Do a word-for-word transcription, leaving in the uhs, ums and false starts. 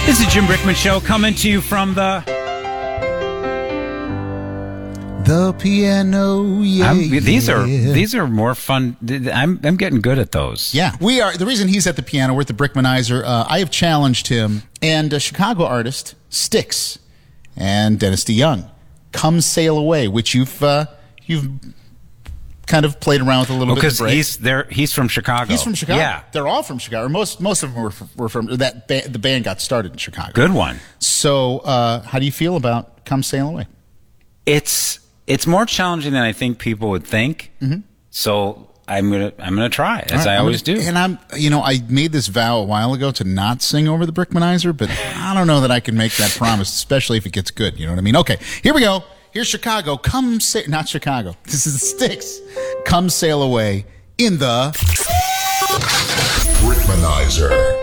This is Jim Brickman Show coming to you from the the piano. Yeah, I'm, these yeah. are these are more fun. I'm I'm getting good at those. Yeah, we are. The reason he's at the piano, we're at the Brickmanizer. Uh, I have challenged him and a Chicago artist, Styx, and Dennis DeYoung, "Come Sail Away," which you've uh, you've kind of played around with a little bit. Because he's there. He's from Chicago. He's from Chicago. Yeah, they're all from Chicago. Or most most of them were from, were from that. Ba- the band got started in Chicago. Good one. So, uh, how do you feel about "Come Sail Away"? It's it's more challenging than I think people would think. Mm-hmm. So I'm gonna I'm gonna try as right, I always I would, do. And I'm you know I made this vow a while ago to not sing over the Brickmanizer, but I don't know that I can make that promise, especially if it gets good. You know what I mean? Okay, here we go. Here's Chicago. Come sail, not Chicago. This is the Styx. "Come Sail Away" in the Brickmanizer.